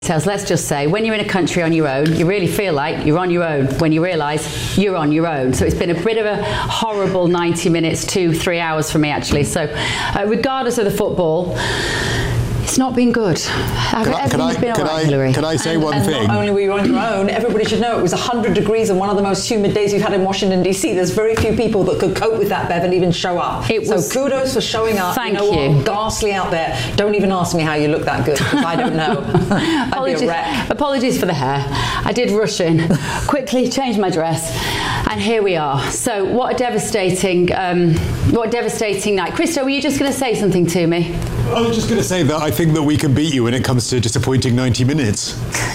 details. Let's just say, when you're in a country on your own, you really feel like you're on your own when you realise you're on your own. So it's been a bit of a horrible 90 minutes, 2-3 hours for me, actually. So regardless of the football, it's not been good. Can I say one thing? Not only were you on your own, everybody should know it was 100 degrees and one of the most humid days we've had in Washington, D.C. There's very few people that could cope with that, Bev, and even show up. So kudos for showing up. Thank you. What? Ghastly out there. Don't even ask me how you look that good, because I don't know. I'd be a wreck. Apologies for the hair. I did rush in, quickly changed my dress, and here we are. So what a devastating night. Christo, were you just going to say something to me? I was just going to say that I think that we can beat you when it comes to disappointing 90 minutes.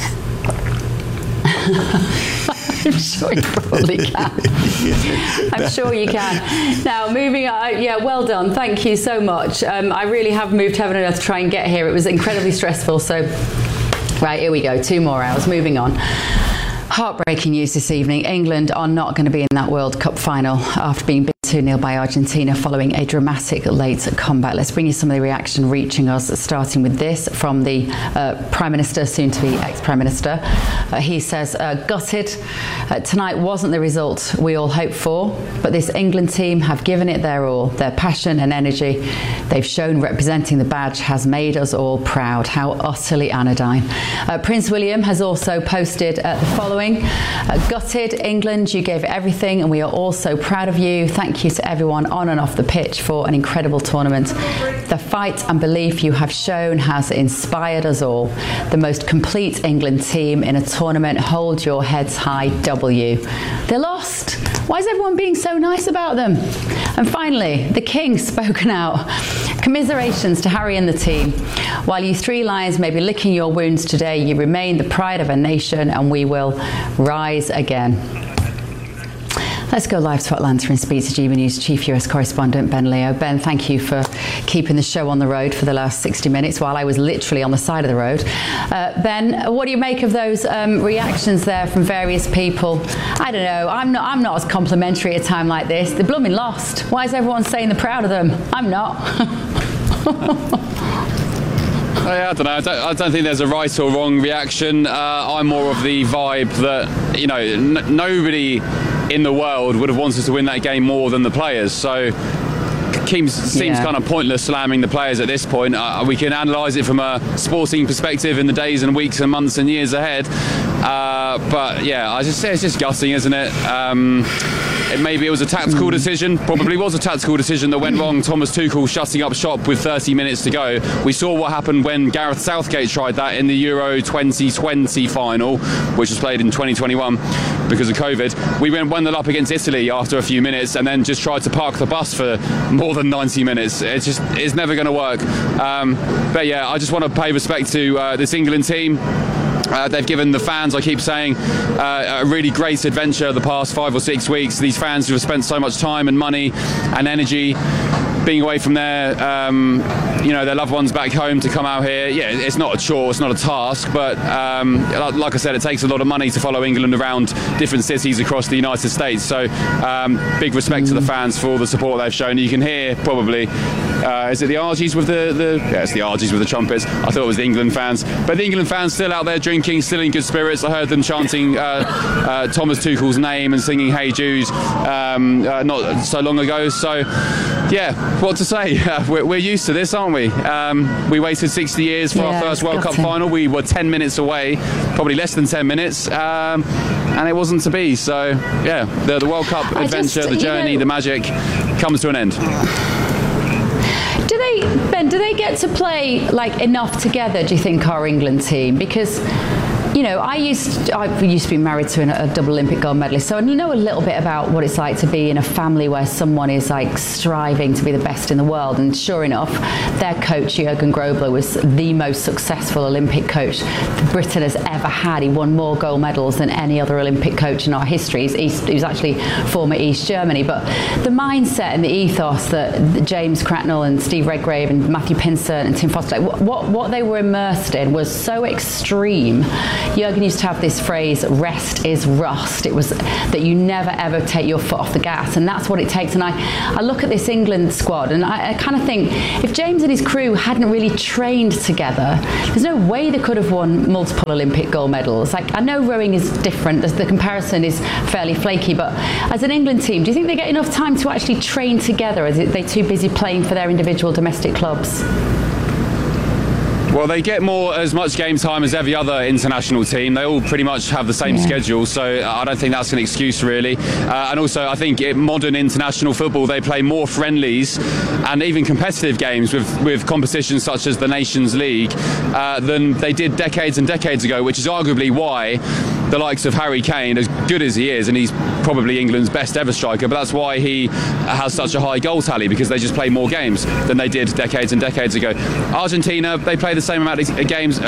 I'm sure you probably can. I'm sure you can. Now, moving on. Yeah, well done. Thank you so much. I really have moved heaven and earth to try and get here. It was incredibly stressful. So, right, here we go. 2 more hours. Moving on. Heartbreaking news this evening. England are not going to be in that World Cup final after being beaten 2-0 by Argentina following a dramatic late comeback. Let's bring you some of the reaction reaching us, starting with this from the Prime Minister, soon to be ex-Prime Minister. He says, gutted. Tonight wasn't the result we all hoped for, but this England team have given it their all. Their passion and energy they've shown representing the badge has made us all proud. How utterly anodyne. Prince William has also posted the following. Gutted, England, you gave everything and we are all so proud of you. Thank you to everyone on and off the pitch for an incredible tournament. The fight and belief you have shown has inspired us all. The most complete England team in a tournament. Hold your heads high, W. They lost. Why is everyone being so nice about them? And finally, the King spoken out. Commiserations to Harry and the team. While you 3 lions may be licking your wounds today, you remain the pride of a nation and we will rise again. Let's go live to Atlanta and speak to GB News Chief US Correspondent Ben Leo. Ben, thank you for keeping the show on the road for the last 60 minutes while I was literally on the side of the road. Ben, what do you make of those reactions there from various people? I don't know. I'm not as complimentary at a time like this. They're blooming lost. Why is everyone saying they're proud of them? I'm not. I don't know. I don't think there's a right or wrong reaction. I'm more of the vibe that, you know, nobody in the world would have wanted to win that game more than the players. So it seems kind of pointless slamming the players at this point. We can analyse it from a sporting perspective in the days and weeks and months and years ahead. But yeah, I just say it's just gutting, isn't it? Maybe it was a tactical decision. Probably was a tactical decision that went wrong. Thomas Tuchel shutting up shop with 30 minutes to go. We saw what happened when Gareth Southgate tried that in the Euro 2020 final, which was played in 2021 because of COVID. We went 1-0 up against Italy after a few minutes and then just tried to park the bus for more than 90 minutes. It's never going to work. But yeah, I just want to pay respect to this England team. They've given the fans, I keep saying, a really great adventure the past 5 or 6 weeks. These fans who have spent so much time and money and energy being away from their loved ones back home to come out here. Yeah, it's not a chore, it's not a task, but like I said, it takes a lot of money to follow England around different cities across the United States. So big respect to the fans for all the support they've shown. You can hear probably, is it the Argies with it's the Argies with the trumpets. I thought it was the England fans, but the England fans still out there drinking, still in good spirits. I heard them chanting Thomas Tuchel's name and singing Hey Jude not so long ago. So yeah, what to say? We're used to this, aren't we? We waited 60 years for our first World Cup final. We were 10 minutes away, probably less than 10 minutes, and it wasn't to be. So yeah, the World Cup adventure, the journey, the magic comes to an end. Do they get to play like enough together, do you think, our England team? Because, you know, I used to be married to a double Olympic gold medalist, so I know a little bit about what it's like to be in a family where someone is like striving to be the best in the world. And sure enough, their coach Jurgen Grobler was the most successful Olympic coach Britain has ever had. He won more gold medals than any other Olympic coach in our history. He was actually former East Germany, but the mindset and the ethos that James Cracknell and Steve Redgrave and Matthew Pinsent and Tim Foster, what they were immersed in was so extreme. Jurgen used to have this phrase, rest is rust. It was that you never ever take your foot off the gas, and that's what it takes. And I look at this England squad and I kind of think, if James and his crew hadn't really trained together, there's no way they could have won multiple Olympic gold medals. Like, I know rowing is different, the comparison is fairly flaky, but as an England team, do you think they get enough time to actually train together, or are they too busy playing for their individual domestic clubs? Well, they get as much game time as every other international team. They all pretty much have the same schedule, so I don't think that's an excuse, really. And also, I think in modern international football, they play more friendlies and even competitive games with competitions such as the Nations League than they did decades and decades ago, which is arguably why the likes of Harry Kane, as good as he is, and he's probably England's best ever striker, but that's why he has such a high goal tally, because they just play more games than they did decades and decades ago. Argentina, they play the same amount of games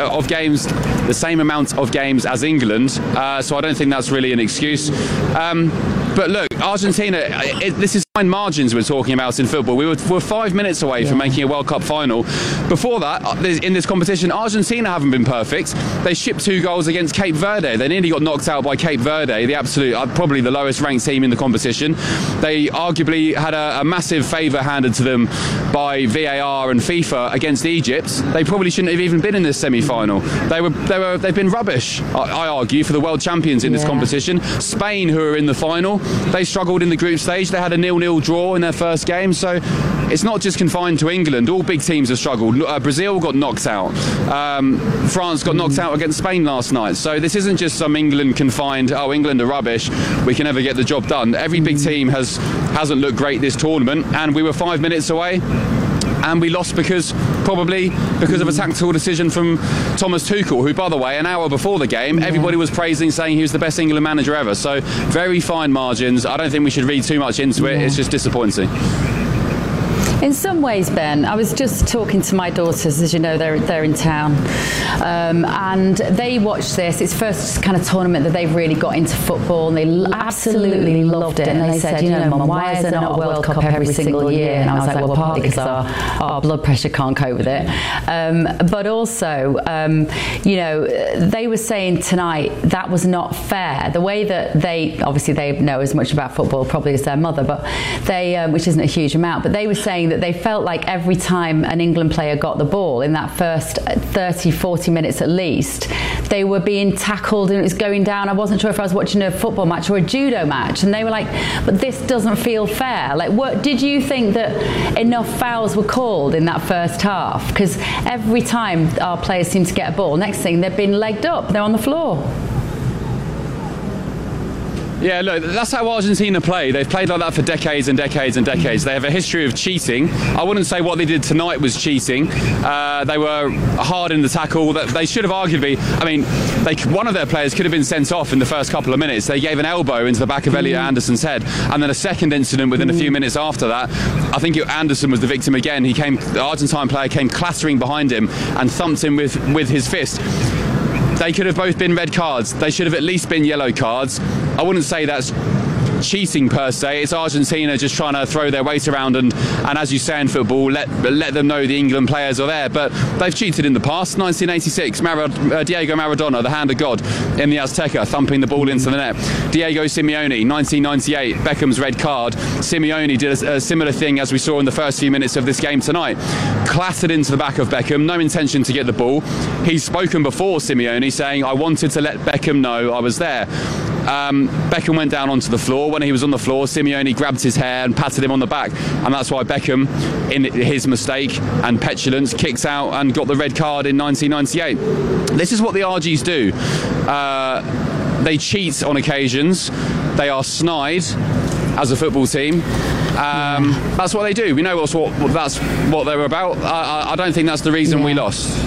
as England, so I don't think that's really an excuse. But look, Argentina, this is fine margins we're talking about in football. We're 5 minutes away from making a World Cup final. Before that, in this competition, Argentina haven't been perfect. They shipped 2 goals against Cape Verde. They nearly got knocked out by Cape Verde, the absolute, probably the lowest ranked team in the competition. They arguably had a massive favour handed to them by VAR and FIFA against Egypt. They probably shouldn't have even been in this semi-final. They've been rubbish, I argue, for the world champions in this competition. Spain, who are in the final, they struggled in the group stage. They had a 0-0 draw in their first game, so it's not just confined to England. All big teams have struggled. Brazil got knocked out. France got knocked out against Spain last night. So this isn't just some England confined, oh, England are rubbish, we can never get the job done. Every big team hasn't looked great this tournament, and we were 5 minutes away. And we lost probably because of a tactical decision from Thomas Tuchel, who, by the way, an hour before the game, everybody was praising, saying he was the best England manager ever. So very fine margins. I don't think we should read too much into it. It's just disappointing. In some ways, Ben, I was just talking to my daughters, as you know, they're in town, and they watched this. It's the first kind of tournament that they've really got into football, and they absolutely loved it. And they said, you know, Mum, why is there not a World Cup every single year? And I was like, well, partly because our blood pressure can't cope with it. But also, you know, they were saying tonight that was not fair. The way that they know as much about football probably as their mother, but they, which isn't a huge amount, but they were saying that they felt like every time an England player got the ball in that first 30-40 minutes at least, they were being tackled and it was going down. I wasn't sure if I was watching a football match or a judo match, and they were like, but this doesn't feel fair. Like, what did you think that enough fouls were called in that first half? Because every time our players seem to get a ball, next thing they've been legged up, they're on the floor. Yeah, look, that's how Argentina play. They've played like that for decades and decades and decades. They have a history of cheating. I wouldn't say what they did tonight was cheating. They were hard in the tackle. They should have arguably, I mean, one of their players could have been sent off in the first couple of minutes. They gave an elbow into the back of Elliot Anderson's head, and then a second incident within a few minutes after that. I think Anderson was the victim again. The Argentine player came clattering behind him and thumped him with his fist. They could have both been red cards. They should have at least been yellow cards. I wouldn't say that's cheating per se. It's Argentina just trying to throw their weight around and as you say in football, let them know the England players are there. But they've cheated in the past. 1986, Diego Maradona, the hand of God in the Azteca, thumping the ball into the net. Diego Simeone, 1998, Beckham's red card. Simeone did a similar thing as we saw in the first few minutes of this game tonight. Clattered into the back of Beckham, no intention to get the ball. He's spoken before, Simeone, saying, I wanted to let Beckham know I was there. Beckham went down onto the floor. When he was on the floor, Simeone grabbed his hair and patted him on the back, and that's why Beckham, in his mistake and petulance, kicks out and got the red card in 1998. This is what the RGs do. They cheat on occasions. They are snide as a football team. That's what they do. We know that's what they're about. I don't think that's the reason we lost.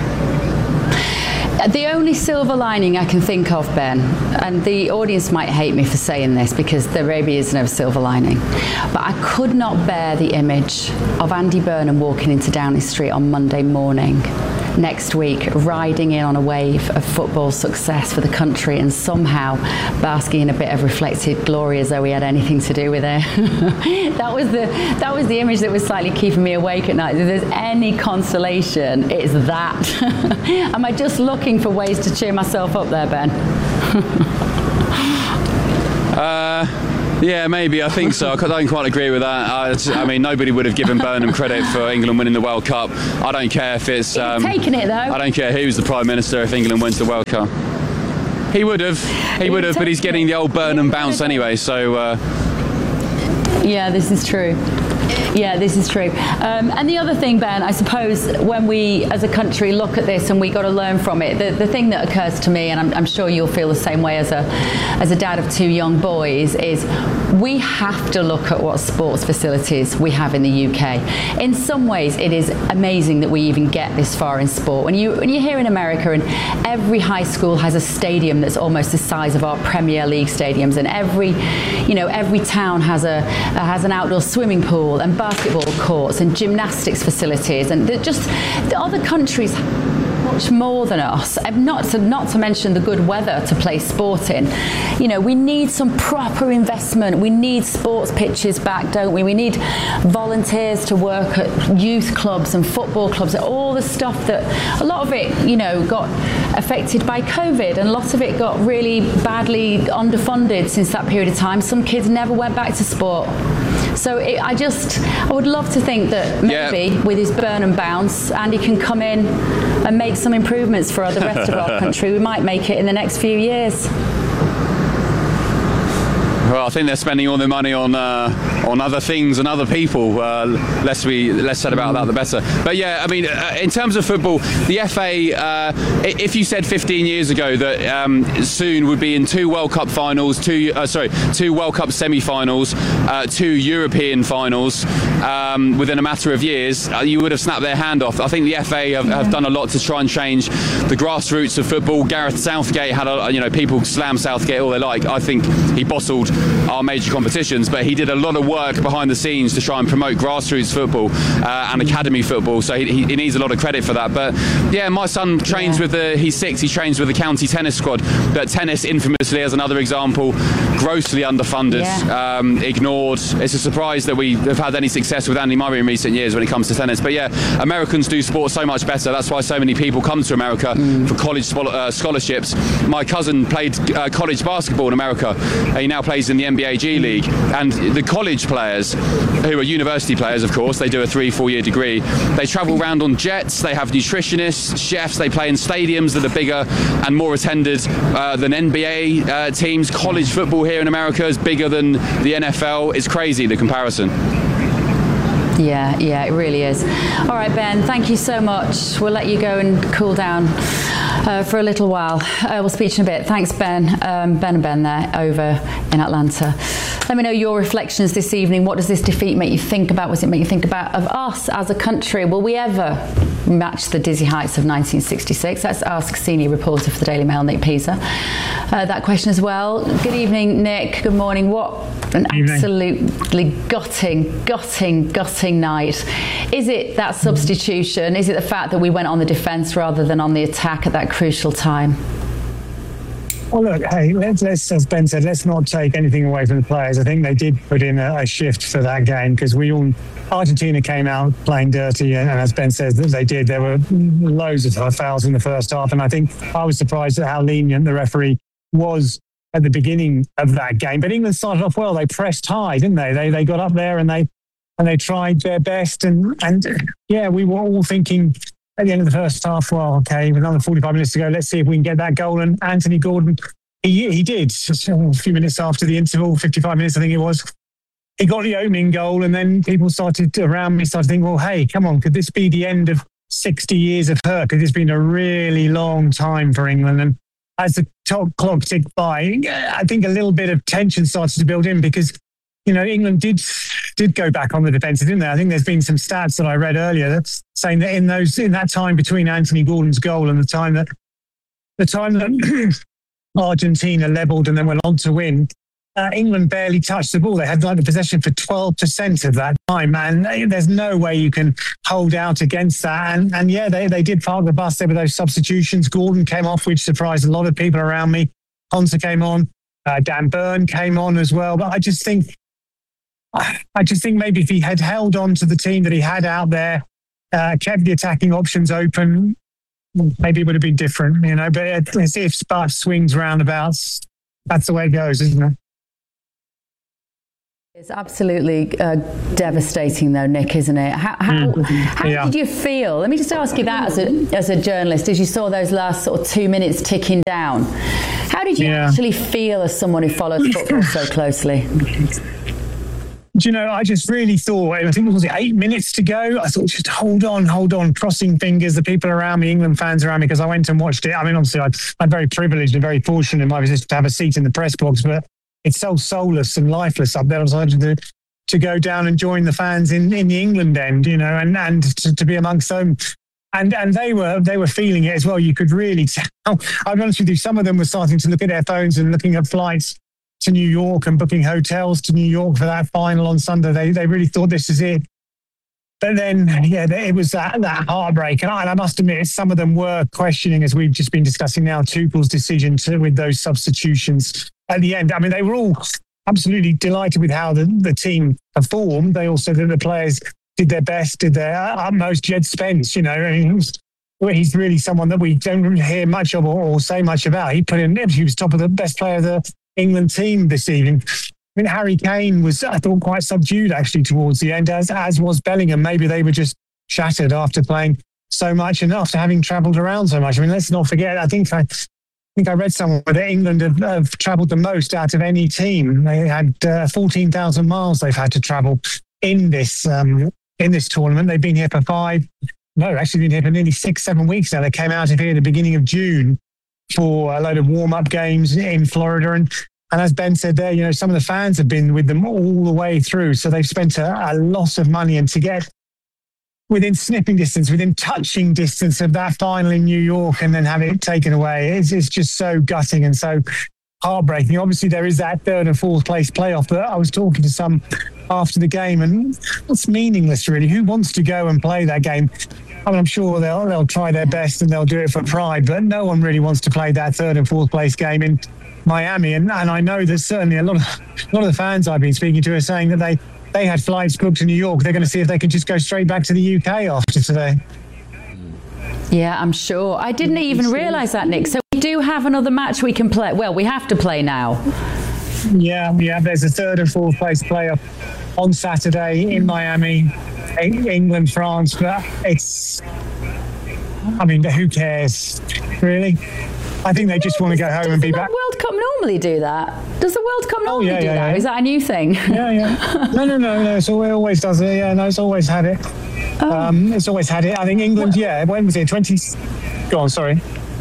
The only silver lining I can think of, Ben, and the audience might hate me for saying this because there maybe is no silver lining, but I could not bear the image of Andy Burnham walking into Downing Street on Monday morning next week, riding in on a wave of football success for the country and somehow basking in a bit of reflected glory as though we had anything to do with it. That was the image that was slightly keeping me awake at night. If there's any consolation, it's that. Am I just looking for ways to cheer myself up there, Ben? Yeah, maybe. I think so. I don't quite agree with that. I mean, nobody would have given Burnham credit for England winning the World Cup. I don't care if it's... taking it, though. I don't care who's the Prime Minister if England wins the World Cup. He would have, but he's getting the old Burnham bounce anyway, so... Yeah, this is true. Yeah, this is true. And the other thing, Ben, I suppose when we as a country look at this and we got to learn from it, the thing that occurs to me, and I'm sure you'll feel the same way as a dad of 2 young boys, is we have to look at what sports facilities we have in the UK. In some ways, it is amazing that we even get this far in sport. When you're here in America and every high school has a stadium that's almost the size of our Premier League stadiums, and every town has an outdoor swimming pool and basketball courts and gymnastics facilities, and the other countries much more than us, not to mention the good weather to play sport in. We need some proper investment. We need sports pitches back, don't we? We need volunteers to work at youth clubs and football clubs, all the stuff that a lot of it, got affected by COVID, and lots of it got really badly underfunded since that period of time. Some kids never went back to sport. So I would love to think that maybe with his Burnham bounce, Andy can come in and make some improvements for the rest of our country. We might make it in the next few years. Well, I think they're spending all their money on other things and other people. Less said about that, the better. But yeah, I mean, in terms of football, the FA, if you said 15 years ago that soon would be in 2 World Cup finals, 2 World Cup semi-finals, 2 European finals within a matter of years, you would have snapped their hand off. I think the FA have done a lot to try and change the grassroots of football. Gareth Southgate had people slam Southgate all they like. I think he bottled our major competitions, but he did a lot of work behind the scenes to try and promote grassroots football and academy football, so he needs a lot of credit for that. But yeah, my son trains with he's 6, he trains with the county tennis squad, but tennis infamously, as another example, grossly underfunded, ignored. It's a surprise that we have had any success with Andy Murray in recent years when it comes to tennis. But yeah, Americans do sport so much better. That's why so many people come to America for college scholarships. My cousin played college basketball in America. He now plays in the NBA G League, and the college players, who are university players of course, they do a 3-4 year degree, they travel around on jets, they have nutritionists, chefs, they play in stadiums that are bigger and more attended than NBA teams. College football here in America is bigger than the NFL. It's crazy, the comparison. Yeah, it really is. All right, Ben, thank you so much. We'll let you go and cool down for a little while. We'll speak to you in a bit. Thanks, Ben. Ben and Ben there over in Atlanta. Let me know your reflections this evening. What does this defeat make you think about? What does it make you think about of us as a country? Will we ever match the dizzy heights of 1966? Let's ask senior reporter for the Daily Mail, Nick Pisa, that question as well. Good evening, Nick. Good morning. What an absolutely gutting night. Is it that substitution? Is it the fact that we went on the defence rather than on the attack at that crucial time? Well, look, hey, let's, as Ben said, let's not take anything away from the players. I think they did put in a shift for that game, because Argentina came out playing dirty, and as Ben says, they did. There were loads of fouls in the first half, and I think I was surprised at how lenient the referee was at the beginning of that game. But England started off well. They pressed high, didn't they? They got up there and they tried their best, and yeah, we were all thinking at the end of the first half, well, okay, with another 45 minutes to go, let's see if we can get that goal. And Anthony Gordon, he did. A few minutes after the interval, 55 minutes I think it was, he got the opening goal, and then people around me started thinking, well, hey, come on, could this be the end of 60 years of hurt? Because it's been a really long time for England. And as the clock ticked by, I think a little bit of tension started to build in, because England did go back on the defensive, didn't they? I think there's been some stats that I read earlier that's saying that in that time between Anthony Gordon's goal and the time that Argentina levelled and then went on to win, England barely touched the ball. They had like the possession for 12% of that time, and there's no way you can hold out against that. And yeah, they did park the bus there with those substitutions. Gordon came off, which surprised a lot of people around me. Konsa came on. Dan Burn came on as well. But I just think maybe if he had held on to the team that he had out there, kept the attacking options open, maybe it would have been different, you know. But it's ifs, buts, swings, roundabouts. That's the way it goes, isn't it? It's absolutely devastating, though, Nick, isn't it? How did you feel? Let me just ask you that as a journalist, as you saw those last sort of 2 minutes ticking down. How did you actually feel as someone who follows football so closely? Do you know, I just really thought, I think it was 8 minutes to go. I thought, just hold on, crossing fingers, the people around me, England fans around me, because I went and watched it. I mean, obviously, I'm very privileged and very fortunate in my position to have a seat in the press box, but it's so soulless and lifeless up there. I decided to go down and join the fans in the England end, you know, and to be amongst them. And they were feeling it as well. You could really tell. I'll be honest with you, some of them were starting to look at their phones and looking at flights to New York and booking hotels to New York for that final on Sunday. They really thought this is it. But then, it was that heartbreak. And I must admit, some of them were questioning, as we've just been discussing now, Tuchel's decision with those substitutions at the end. I mean, they were all absolutely delighted with how the team performed. They all said that the players did their best, did their utmost. Jed Spence, you know, I mean, he's really someone that we don't really hear much of or say much about. He was top of the best player of the England team this evening. I mean, Harry Kane was, I thought, quite subdued actually towards the end, as was Bellingham. Maybe they were just shattered after playing so much and after having travelled around so much. I mean, let's not forget, I think I read somewhere that England have travelled the most out of any team. They had 14,000 miles they've had to travel in this tournament. They've been here for been here for nearly 6-7 weeks now. They came out of here at the beginning of June for a load of warm-up games in Florida. And as Ben said there, you know, some of the fans have been with them all the way through. So they've spent a lot of money, and to get within sniffing distance, within touching distance of that final in New York and then have it taken away, it's just so gutting and so heartbreaking. Obviously, there is that third and fourth place playoff, but I was talking to some after the game, and it's meaningless, really. Who wants to go and play that game? I mean, I'm sure they'll try their best and they'll do it for pride, but no one really wants to play that third and fourth place game in Miami. And I know that certainly a lot of the fans I've been speaking to are saying that they had flights booked to New York. They're going to see if they can just go straight back to the UK after today. Yeah, I'm sure. I didn't even realise that, Nick. So we do have another match we can play. Well, we have to play now. Yeah. There's a third and fourth place playoff on Saturday in Miami, England, France. But who cares, really? I think they just want to go home and be back. Does the World Cup normally do that? Does the World Cup normally do that? Yeah. Is that a new thing? Yeah. No. It always does it. Yeah, no, it's always had it. It's always had it. I think England, when was it? 20... Go on, sorry.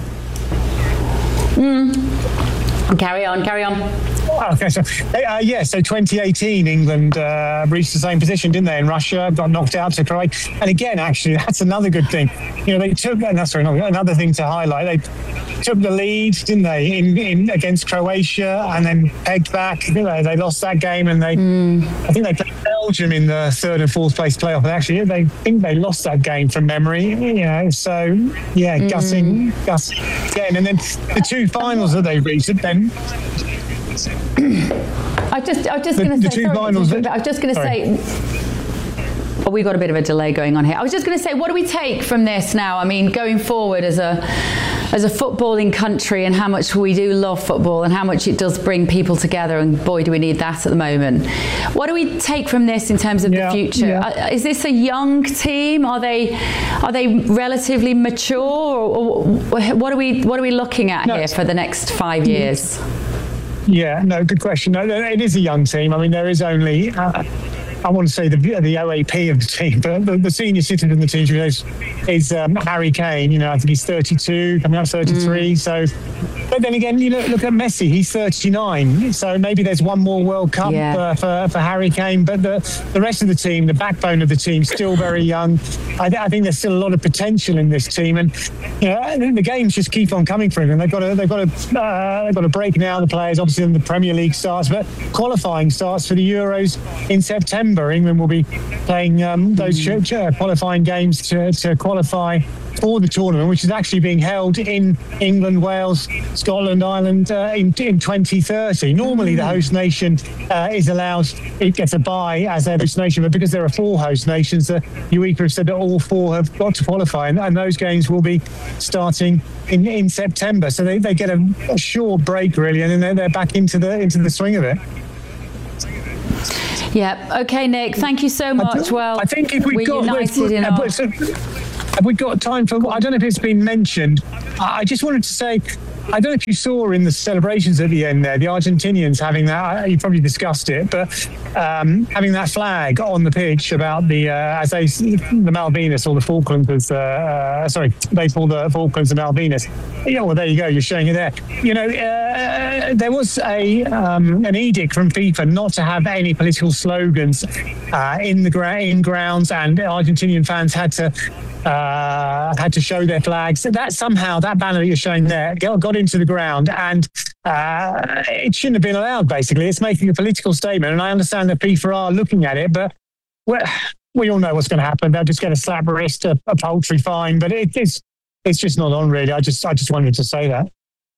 Carry on. Okay, so 2018, England reached the same position, didn't they? In Russia, got knocked out to Croatia. And again, actually, that's another good thing. You know, they took, another thing to highlight. They took the lead, didn't they, in against Croatia, and then pegged back. You know, they lost that game, and I think they played Belgium in the third and fourth place playoff. And actually, they lost that game from memory. You know, so gutting again. And then the two finals that they reached, then. I was just going to say. Oh, we've got a bit of a delay going on here. I was just going to say, what do we take from this now? I mean, going forward as a footballing country, and how much we do love football, and how much it does bring people together, and boy, do we need that at the moment. What do we take from this in terms of the future? Yeah. Is this a young team? Are they relatively mature, or what are we looking at here for the next 5 years? Yeah, no, good question. No, it is a young team. I mean, there is only, I want to say the OAP of the team, but the senior citizen in the team is Harry Kane. I think he's 32, coming up 33. So, but then again, look at Messi. He's 39. So maybe there's one more World Cup for Harry Kane. But the rest of the team, the backbone of the team, still very young. I think there's still a lot of potential in this team, and the games just keep on coming for them. They've got to break now. The players, obviously, then the Premier League starts, but qualifying starts for the Euros in September. England will be playing those qualifying games to qualify for the tournament, which is actually being held in England, Wales, Scotland, Ireland in 2030. Normally, the host nation is allowed; it gets a bye as their host nation, but because there are 4 host nations, the UEFA have said that all 4 have got to qualify, and those games will be starting in September. So they get a short break, really, and then they're back into the swing of it. Yeah. Okay, Nick. Thank you so much. I think if we've got united in our... Have we got time for? I don't know if it's been mentioned. I just wanted to say, I don't know if you saw in the celebrations at the end there, the Argentinians having that. You probably discussed it, but having that flag on the pitch about the Malvinas or the Falklands as they call the Falklands and Malvinas. Yeah, well, there you go. You're showing it there. There was an edict from FIFA not to have any political slogans in grounds, and Argentinian fans had to show their flags. That banner that you're showing there got into the ground, and it shouldn't have been allowed. Basically, it's making a political statement, and I understand that FIFA are looking at it, but we all know what's going to happen. They'll just get a slap wrist, a paltry fine, but it's just not on, really. I just wanted to say that.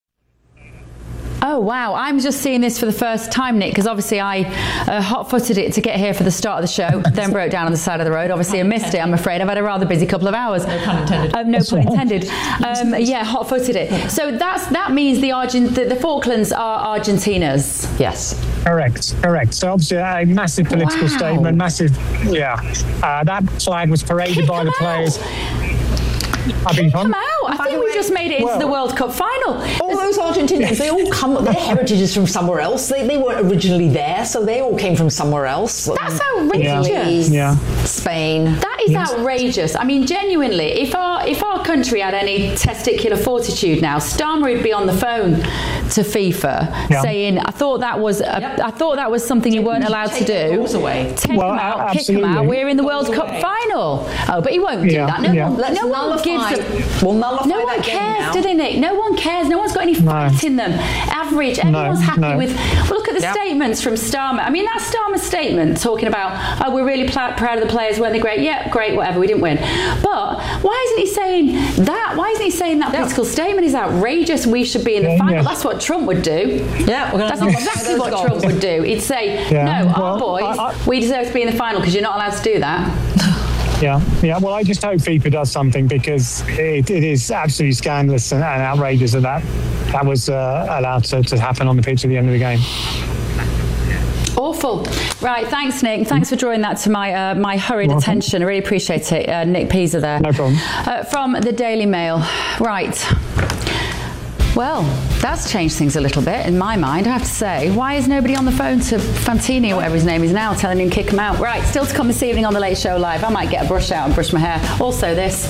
Oh, wow. I'm just seeing this for the first time, Nick, because obviously I hot-footed it to get here for the start of the show, then broke down on the side of the road. Obviously, I missed it, I'm afraid. I've had a rather busy couple of hours. No pun intended. No pun intended. Yeah, hot-footed it. So that means the Falklands are Argentina's. Yes. Correct. So obviously a massive political statement, that flag was paraded by the players. Come out. I think we just made it into the World Cup final. All those Argentinians, they all come, their heritage is from somewhere else. They weren't originally there, so they all came from somewhere else. That's outrageous. Yeah. Spain. That is outrageous. I mean, genuinely, if our country had any testicular fortitude now, Starmer would be on the phone to FIFA saying, I thought that was something you weren't allowed to do. Take them out, kick them out. We're in the World Cup final. Oh, but he won't do that. No one gives them. No one cares, do they, Nick? No one cares. No one's got any fight in them. Average. Everyone's happy with. Well, look at the statements from Starmer. I mean, that Starmer statement talking about, we're really proud of the players, weren't they great? Yeah, great, whatever, we didn't win. But why isn't he saying that? Why isn't he saying that political statement is outrageous? We should be in the final. That's what Trump would do. Yeah, that's exactly what Trump would do. He'd say, our boys, we deserve to be in the final because you're not allowed to do that. Yeah. Well, I just hope FIFA does something, because it is absolutely scandalous and outrageous that was allowed to happen on the pitch at the end of the game. Awful. Right, thanks, Nick. Thanks for drawing that to my hurried attention. I really appreciate it. Nick Pisa there. No problem. From the Daily Mail. Right. Well, that's changed things a little bit in my mind, I have to say. Why is nobody on the phone to Fantini, or whatever his name is now, telling him to kick him out? Right, still to come this evening on The Late Show Live. I might get a brush out and brush my hair. Also this.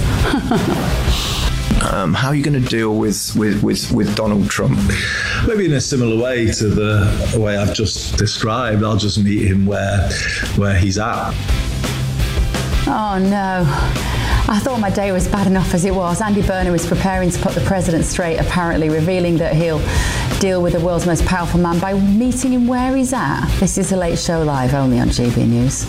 How are you going to deal with Donald Trump? Maybe in a similar way to the way I've just described. I'll just meet him where he's at. Oh, no. I thought my day was bad enough as it was. Andy Burnham is preparing to put the president straight, apparently, revealing that he'll deal with the world's most powerful man by meeting him where he's at. This is The Late Show Live, only on GB News.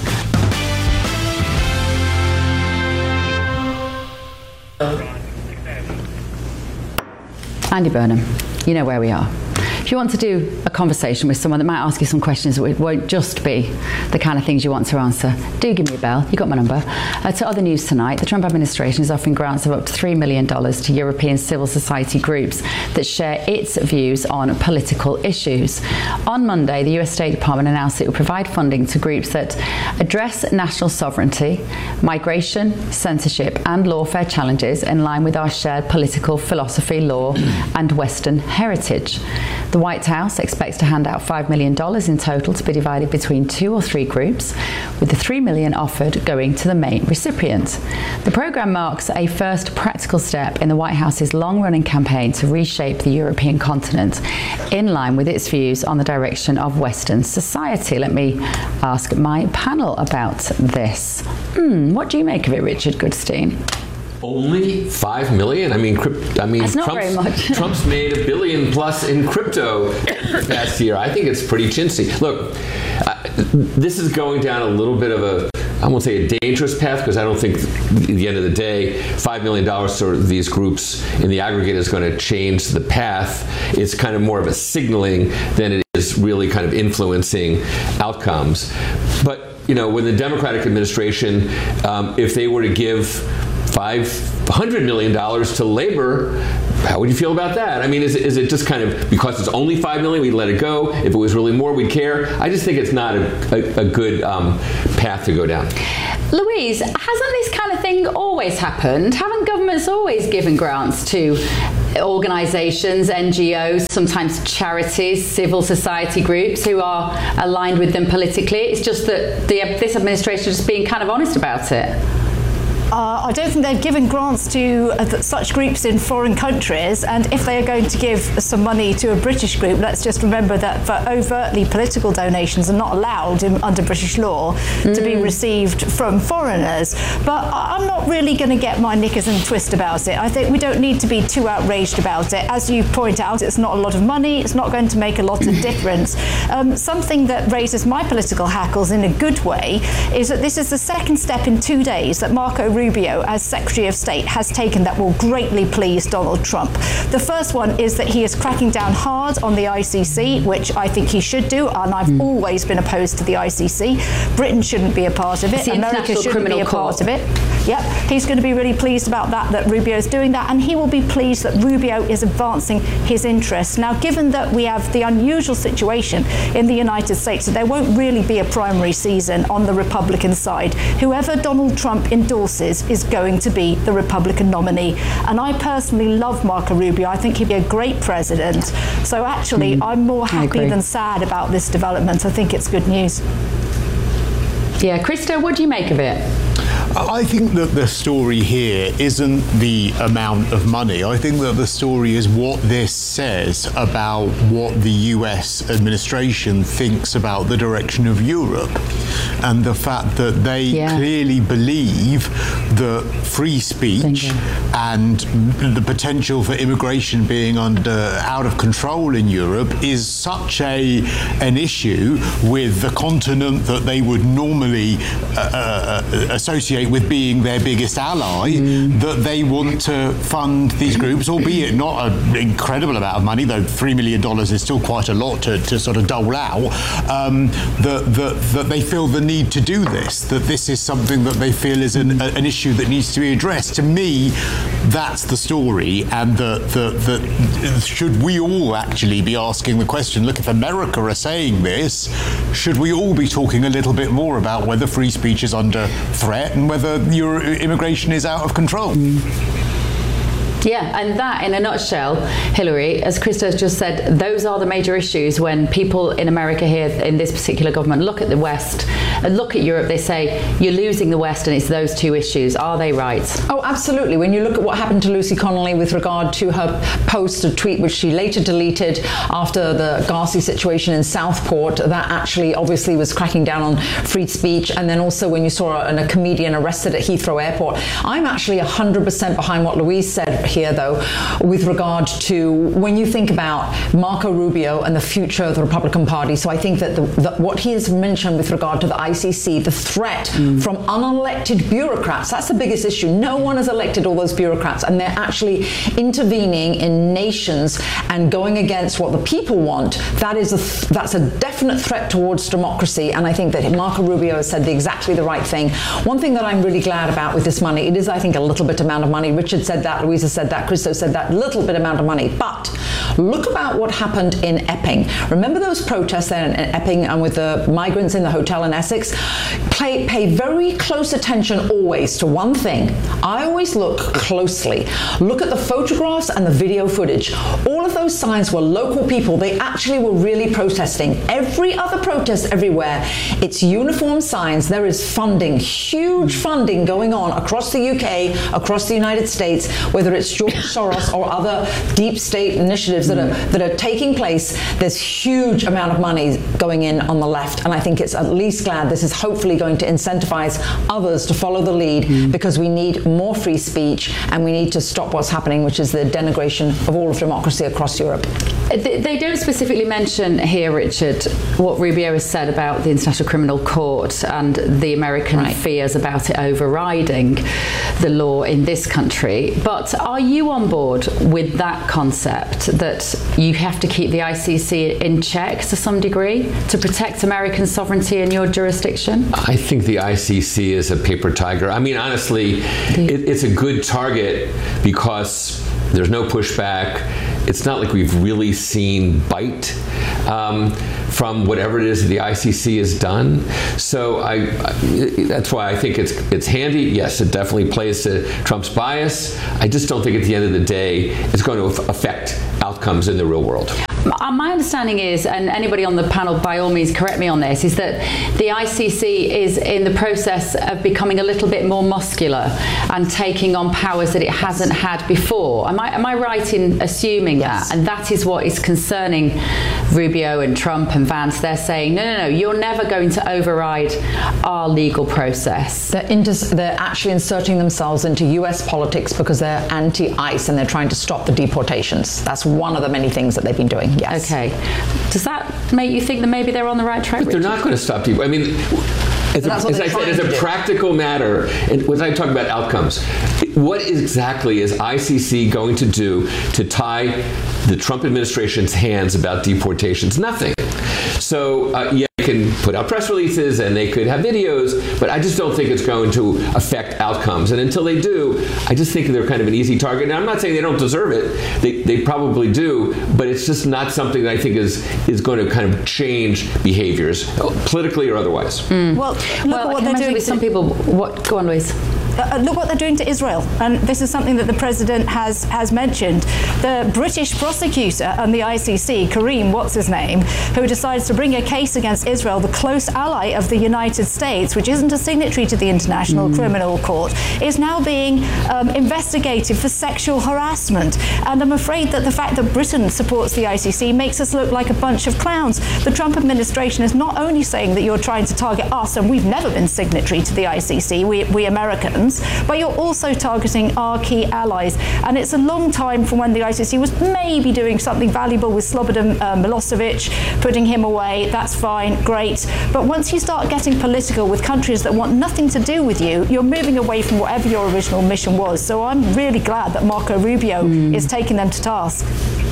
Andy Burnham, you know where we are. If you want to do a conversation with someone that might ask you some questions that won't just be the kind of things you want to answer, do give me a bell. You got my number. To other news tonight, the Trump administration is offering grants of up to $3 million to European civil society groups that share its views on political issues. On Monday, the US State Department announced it will provide funding to groups that address national sovereignty, migration, censorship, and lawfare challenges in line with our shared political philosophy, law, and Western heritage. The The White House expects to hand out $5 million in total to be divided between 2 or 3 groups, with the $3 million offered going to the main recipient. The programme marks a first practical step in the White House's long-running campaign to reshape the European continent in line with its views on the direction of Western society. Let me ask my panel about this. What do you make of it, Richard Goodstein? Only $5 million? I mean, that's not very much. Trump's made $1 billion plus in crypto last year. I think it's pretty chintzy. Look, this is going down a little bit of a, I won't say a dangerous path, because I don't think at the end of the day, $5 million to these groups in the aggregate is going to change the path. It's kind of more of a signaling than it is really kind of influencing outcomes. But, you know, with the Democratic administration, if they were to give $500 million to labor, how would you feel about that? I mean, is it just kind of, because it's only $5 million, we'd let it go? If it was really more, we'd care? I just think it's not a good path to go down. Louise, hasn't this kind of thing always happened? Haven't governments always given grants to organisations, NGOs, sometimes charities, civil society groups who are aligned with them politically? It's just that this administration is just being kind of honest about it. I don't think they've given grants to such groups in foreign countries, and if they are going to give some money to a British group, let's just remember that for overtly political donations are not allowed under British law to be received from foreigners. But I'm not really going to get my knickers in a twist about it. I think we don't need to be too outraged about it. As you point out, it's not a lot of money, it's not going to make a lot of difference. Something that raises my political hackles in a good way is that this is the second step in 2 days that Marco Rubio, as Secretary of State, has taken that will greatly please Donald Trump. The first one is that he is cracking down hard on the ICC, which I think he should do, and I've always been opposed to the ICC. Britain shouldn't be a part of it. America shouldn't be a part of it. Yep, he's going to be really pleased about that Rubio is doing that, and he will be pleased that Rubio is advancing his interests. Now, given that we have the unusual situation in the United States, that there won't really be a primary season on the Republican side, whoever Donald Trump endorses is going to be the Republican nominee. And I personally love Marco Rubio. I think he'd be a great president. So actually, I'm more happy than sad about this development. I think it's good news. Yeah, Krista, what do you make of it? I think that the story here isn't the amount of money. I think that the story is what this says about what the US administration thinks about the direction of Europe, and the fact that they clearly believe that free speech and the potential for immigration being out of control in Europe is such an issue with the continent that they would normally associate with being their biggest ally, that they want to fund these groups, albeit not an incredible amount of money, though $3 million is still quite a lot to sort of dole out, that they feel the need to do this, that this is something that they feel is an issue that needs to be addressed. To me, that's the story, and that should we all actually be asking the question, look, if America are saying this, should we all be talking a little bit more about whether free speech is under threat and whether your immigration is out of control? Yeah, and that, in a nutshell, Hillary, as Krista has just said, those are the major issues when people in America here, in this particular government, look at the West and look at Europe. They say, you're losing the West, and it's those two issues. Are they right? Oh, absolutely. When you look at what happened to Lucy Connolly with regard to her post, a tweet which she later deleted after the Garci situation in Southport, that actually obviously was cracking down on free speech. And then also when you saw a comedian arrested at Heathrow Airport. I'm actually 100% behind what Louise said here, though, with regard to when you think about Marco Rubio and the future of the Republican Party. So I think that what he has mentioned with regard to the ICC, the threat from unelected bureaucrats, that's the biggest issue. No one has elected all those bureaucrats, and they're actually intervening in nations and going against what the people want. That's a definite threat towards democracy, and I think that Marco Rubio has said exactly the right thing. One thing that I'm really glad about with this money, it is, I think, a little bit amount of money. Richard said that, Louisa said said that, Christo said that, little bit amount of money. But look about what happened in Epping. Remember those protests there in Epping and with the migrants in the hotel in Essex? Pay very close attention always to one thing. I always look closely. Look at the photographs and the video footage. All of those signs were local people. They actually were really protesting. Every other protest everywhere, it's uniform signs. There is funding, huge funding going on across the UK, across the United States, whether it's George Soros or other deep state initiatives that are taking place. There's huge amount of money going in on the left, and I think it's at least glad this is hopefully going to incentivize others to follow the lead, because we need more free speech and we need to stop what's happening, which is the denigration of all of democracy across Europe. They don't specifically mention here, Richard, what Rubio has said about the International Criminal Court and the American fears about it overriding the law in this country. But are you on board with that concept that you have to keep the ICC in check to some degree to protect American sovereignty in your jurisdiction? I think the ICC is a paper tiger. I mean, honestly, it's a good target because there's no pushback. It's not like we've really seen bite from whatever it is that the ICC has done. So that's why I think it's handy. Yes, it definitely plays to Trump's bias. I just don't think at the end of the day it's going to affect outcomes in the real world. My understanding is, and anybody on the panel by all means correct me on this, is that the ICC is in the process of becoming a little bit more muscular and taking on powers that it hasn't had before. Am I right in assuming that? And that is what is concerning Rubio and Trump and Vance. They're saying, no, you're never going to override our legal process. They're actually inserting themselves into US politics because they're anti-ICE and they're trying to stop the deportations. That's one of the many things that they've been doing. Yes. Okay. Does that make you think that maybe they're on the right track? But they're not going to stop people. I mean, as a practical matter, and when I talk about outcomes, what exactly is ICC going to do to tie the Trump administration's hands about deportations? Nothing. So, they can put out press releases and they could have videos, but I just don't think it's going to affect outcomes. And until they do, I just think they're kind of an easy target. And I'm not saying they don't deserve it. They probably do, but it's just not something that I think is going to kind of change behaviors, politically or otherwise. Well, look at what they're doing with some people. Go on, Louise. Look what they're doing to Israel, and this is something that the president has mentioned. The British prosecutor and the ICC, Kareem, what's his name, who decides to bring a case against Israel, the close ally of the United States, which isn't a signatory to the International Criminal Court, is now being investigated for sexual harassment. And I'm afraid that the fact that Britain supports the ICC makes us look like a bunch of clowns. The Trump administration is not only saying that you're trying to target us, and we've never been signatory to the ICC, we Americans, but you're also targeting our key allies. And it's a long time from when the ICC was maybe doing something valuable with Slobodan Milosevic, putting him away. That's fine, great. But once you start getting political with countries that want nothing to do with you, you're moving away from whatever your original mission was. So I'm really glad that Marco Rubio is taking them to task.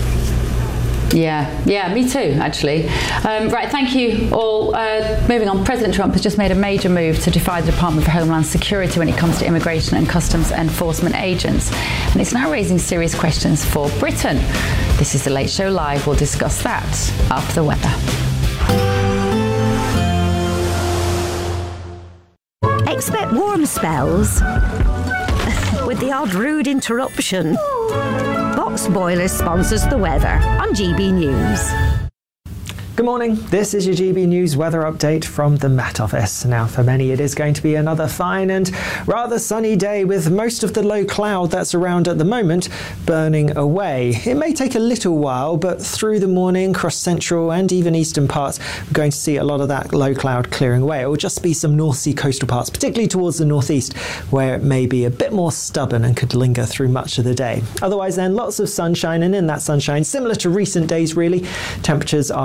Yeah, me too, actually. Right, thank you all. Moving on, President Trump has just made a major move to defy the Department of Homeland Security when it comes to immigration and customs enforcement agents. And it's now raising serious questions for Britain. This is The Late Show Live. We'll discuss that after the weather. Expect warm spells with the odd rude interruption. Box Boilers sponsors the weather on GB News. Good morning, this is your GB News weather update from the Met Office. Now for many it is going to be another fine and rather sunny day with most of the low cloud that's around at the moment burning away. It may take a little while, but through the morning across central and even eastern parts we're going to see a lot of that low cloud clearing away. It will just be some North Sea coastal parts, particularly towards the northeast, where it may be a bit more stubborn and could linger through much of the day. Otherwise then lots of sunshine, and in that sunshine, similar to recent days really, temperatures are going to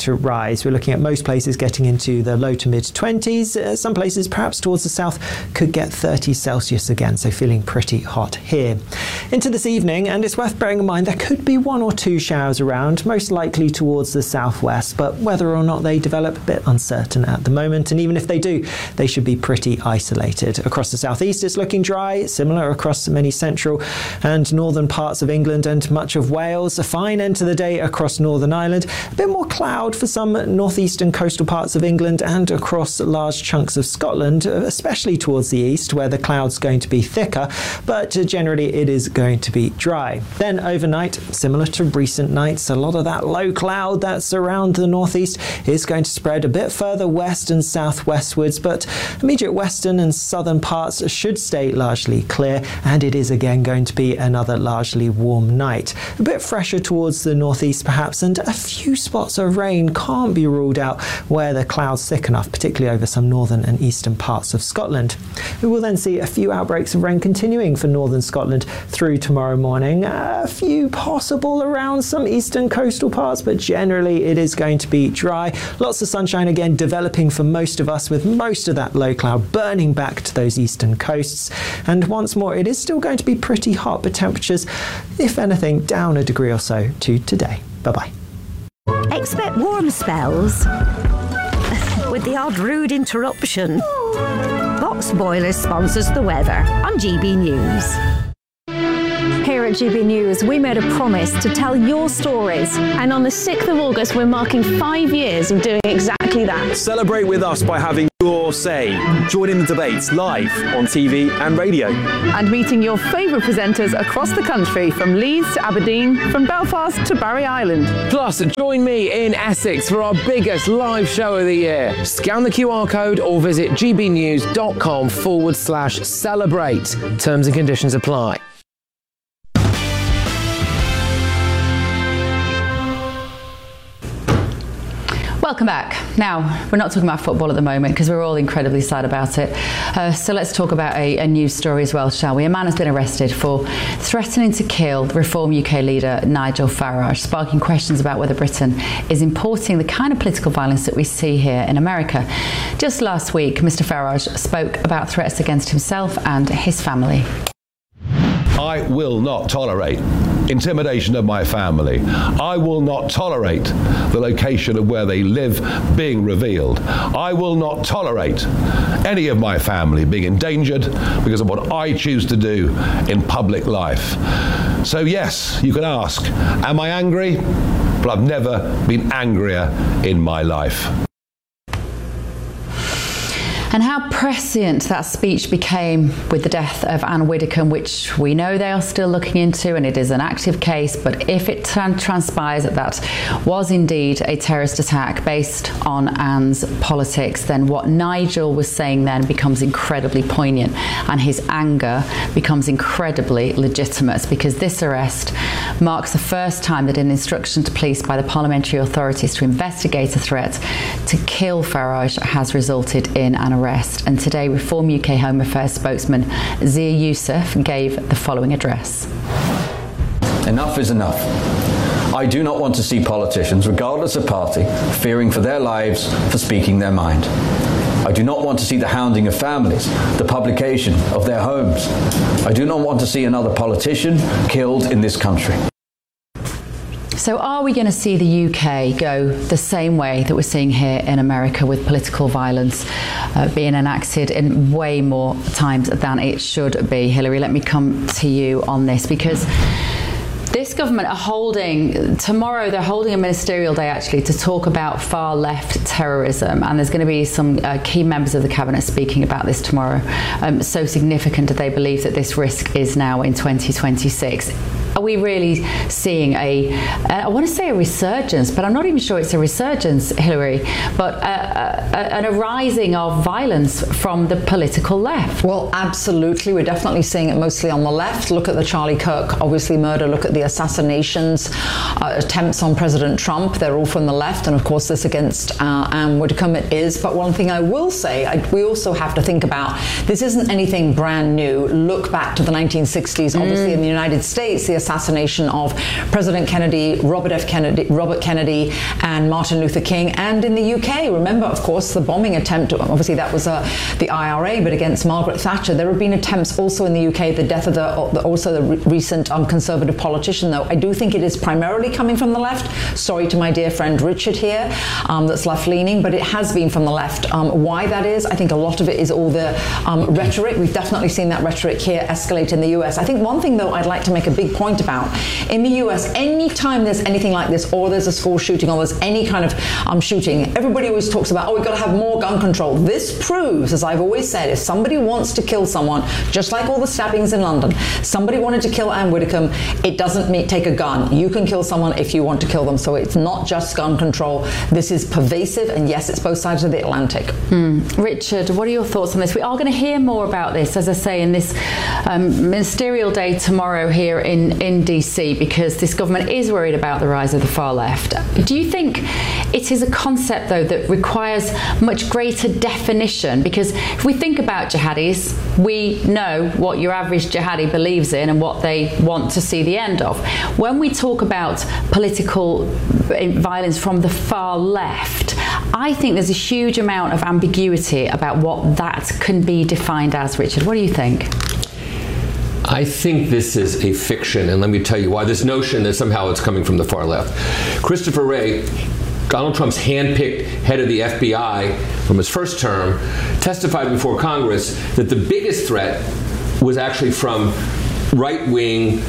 to rise. We're looking at most places getting into the low to mid 20s. Some places, perhaps towards the south, could get 30 Celsius again, so feeling pretty hot here. Into this evening, and it's worth bearing in mind there could be 1 or 2 showers around, most likely towards the southwest, but whether or not they develop, a bit uncertain at the moment, and even if they do, they should be pretty isolated. Across the southeast it's looking dry, similar across many central and northern parts of England and much of Wales. A fine end to the day across Northern Ireland, a bit more cloud for some northeastern coastal parts of England and across large chunks of Scotland, especially towards the east where the cloud's going to be thicker, but generally it is going to be dry. Then overnight, similar to recent nights, a lot of that low cloud that's around the northeast is going to spread a bit further west and southwestwards, but immediate western and southern parts should stay largely clear, and it is again going to be another largely warm night. A bit fresher towards the northeast perhaps, and a few spots of rain can't be ruled out where the cloud's thick enough, particularly over some northern and eastern parts of Scotland. We will then see a few outbreaks of rain continuing for northern Scotland through tomorrow morning. A few possible around some eastern coastal parts, but generally it is going to be dry. Lots of sunshine again developing for most of us, with most of that low cloud burning back to those eastern coasts. And once more, it is still going to be pretty hot, but temperatures, if anything, down a degree or so to today. Bye-bye. Expect warm spells with the odd rude interruption. Box Boilers sponsors the weather on GB News. Here at GB News, we made a promise to tell your stories. And on the 6th of August, we're marking 5 years of doing exactly that. Celebrate with us by having your say. Join in the debates live on TV and radio. And meeting your favourite presenters across the country, from Leeds to Aberdeen, from Belfast to Barry Island. Plus, join me in Essex for our biggest live show of the year. Scan the QR code or visit gbnews.com/celebrate. Terms and conditions apply. Welcome back. Now, we're not talking about football at the moment because we're all incredibly sad about it. So let's talk about a news story as well, shall we? A man has been arrested for threatening to kill Reform UK leader Nigel Farage, sparking questions about whether Britain is importing the kind of political violence that we see here in America. Just last week, Mr. Farage spoke about threats against himself and his family. I will not tolerate intimidation of my family. I will not tolerate the location of where they live being revealed. I will not tolerate any of my family being endangered because of what I choose to do in public life. So yes, you can ask, am I angry? But I've never been angrier in my life. And how prescient that speech became with the death of Anne Widdecombe, which we know they are still looking into, and it is an active case. But if it transpires that that was indeed a terrorist attack based on Anne's politics, then what Nigel was saying then becomes incredibly poignant, and his anger becomes incredibly legitimate, because this arrest marks the first time that an instruction to police by the parliamentary authorities to investigate a threat to kill Farage has resulted in an arrest. And today, Reform UK Home Affairs spokesman Zia Youssef gave the following address. Enough is enough. I do not want to see politicians, regardless of party, fearing for their lives for speaking their mind. I do not want to see the hounding of families, the publication of their homes. I do not want to see another politician killed in this country. So are we going to see the UK go the same way that we're seeing here in America, with political violence being enacted in way more times than it should be? Hilary, let me come to you on this, because this government are holding, tomorrow they're holding a ministerial day actually to talk about far left terrorism, and there's going to be some key members of the cabinet speaking about this tomorrow. So significant that they believe that this risk is now in 2026. Are we really seeing I want to say a resurgence, but I'm not even sure it's a resurgence, Hilary, but an arising of violence from the political left? Well, absolutely. We're definitely seeing it mostly on the left. Look at the Charlie Kirk, obviously, murder. Look at the assassination assassinations attempts on President Trump. They're all from the left, and of course this against Ann Widdecombe it is. But one thing I will say, we also have to think about, this isn't anything brand new. Look back to the 1960s. Obviously in the United States, the assassination of President Kennedy, Robert Kennedy, and Martin Luther King. And in the UK, remember, of course, the bombing attempt, obviously that was the IRA, but against Margaret Thatcher. There have been attempts also in the UK, the death of the recent Conservative politician, though. I do think it is primarily coming from the left. Sorry to my dear friend Richard here, that's left-leaning, but it has been from the left. Why that is, I think a lot of it is all the rhetoric. We've definitely seen that rhetoric here escalate in the US. I think one thing, though, I'd like to make a big point about, in the US, anytime there's anything like this, or there's a school shooting, or there's any kind of shooting, everybody always talks about, we've got to have more gun control. This proves, as I've always said, if somebody wants to kill someone, just like all the stabbings in London, somebody wanted to kill Ann Widdecombe, it doesn't take a gun. You can kill someone if you want to kill them. So it's not just gun control. This is pervasive, and yes, it's both sides of the Atlantic. Richard, what are your thoughts on this? We are going to hear more about this, as I say, in this ministerial day tomorrow here in DC, because this government is worried about the rise of the far left. Do you think it is a concept, though, that requires much greater definition? Because if we think about jihadis, we know what your average jihadi believes in and what they want to see the end of. When we talk about political violence from the far left, I think there's a huge amount of ambiguity about what that can be defined as. Richard, what do you think? I think this is a fiction, and let me tell you why. This notion that somehow it's coming from the far left. Christopher Wray, Donald Trump's handpicked head of the FBI from his first term, testified before Congress that the biggest threat was actually from right-wing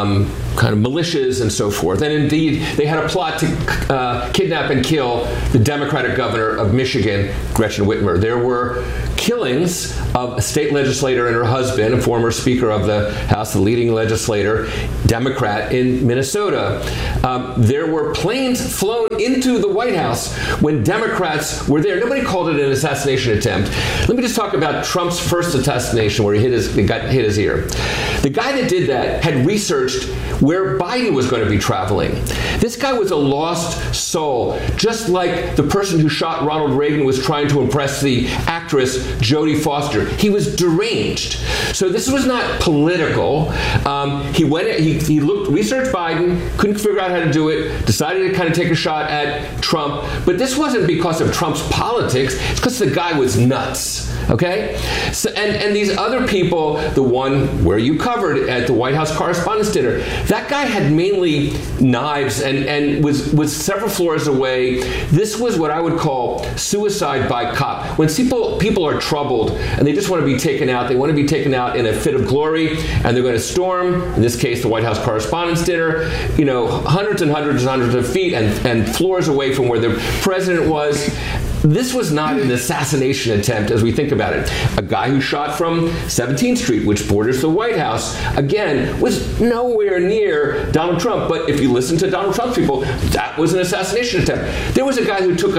kind of militias and so forth. And indeed, they had a plot to kidnap and kill the Democratic governor of Michigan, Gretchen Whitmer. There were killings of a state legislator and her husband, a former Speaker of the House, the leading legislator, Democrat in Minnesota. There were planes flown into the White House when Democrats were there. Nobody called it an assassination attempt. Let me just talk about Trump's first assassination, where he got hit his ear. The guy that did that had researched where Biden was going to be traveling. This guy was a lost soul, just like the person who shot Ronald Reagan was trying to impress the actress Jodie Foster. He was deranged. So this was not political. He researched Biden, couldn't figure out how to do it, decided to kind of take a shot at Trump. But this wasn't because of Trump's politics. It's because the guy was nuts. Okay? So, and these other people, the one where you covered at the White House Correspondents' Dinner, that guy had mainly knives and was several floors away. This was what I would call suicide by cop. When people are troubled and they just want to be taken out, they want to be taken out in a fit of glory, and they're going to storm, in this case, the White House Correspondents' Dinner, hundreds and hundreds and hundreds of feet and floors away from where the president was. This was not an assassination attempt as we think about it. A guy who shot from 17th Street, which borders the White House, again, was nowhere near Donald Trump. But if you listen to Donald Trump's people, that was an assassination attempt. There was a guy who took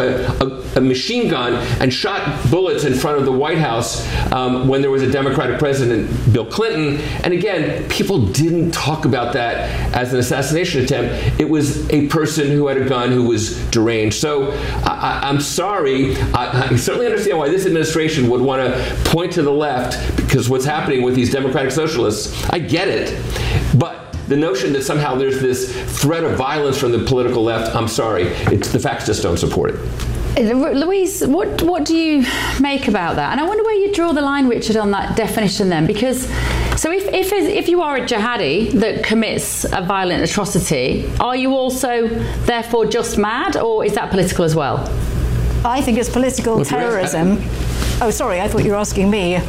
a machine gun and shot bullets in front of the White House when there was a Democratic president, Bill Clinton. And again, people didn't talk about that as an assassination attempt. It was a person who had a gun who was deranged. So I'm sorry. I certainly understand why this administration would want to point to the left, because what's happening with these Democratic socialists, I get it. But the notion that somehow there's this threat of violence from the political left, I'm sorry, the facts just don't support it. Louise, what do you make about that? And I wonder where you draw the line, Richard, on that definition then, because so if you are a jihadi that commits a violent atrocity, are you also therefore just mad, or is that political as well? I think it's political terrorism. Oh, sorry, I thought you were asking me.